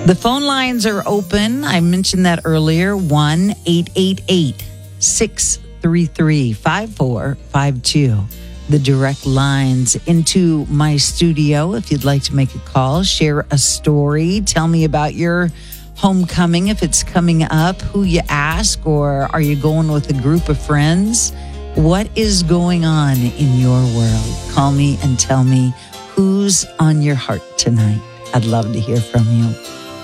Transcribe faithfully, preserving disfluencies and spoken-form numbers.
The phone lines are open. I mentioned that earlier. one eight eight eight, six three three, five four five two. The direct lines into my studio. If you'd like to make a call, share a story, tell me about your homecoming, if it's coming up, who you ask, or are you going with a group of friends? What is going on in your world? Call me and tell me who's on your heart tonight. I'd love to hear from you.